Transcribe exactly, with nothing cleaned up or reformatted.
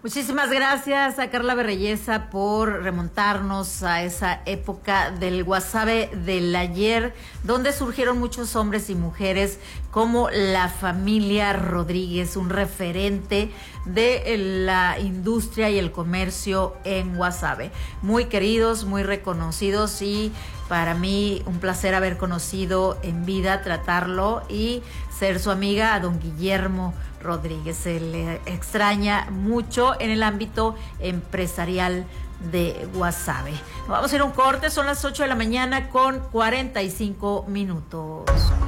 Muchísimas gracias a Carla Berreyesa por remontarnos a esa época del Guasave del ayer, donde surgieron muchos hombres y mujeres como la familia Rodríguez, un referente de la industria y el comercio en Guasave. Muy queridos, muy reconocidos, y para mí un placer haber conocido en vida, tratarlo y ser su amiga a don Guillermo Rodríguez. Se le extraña mucho en el ámbito empresarial de Guasave. Vamos a ir a un corte, son las ocho de la mañana con cuarenta y cinco minutos.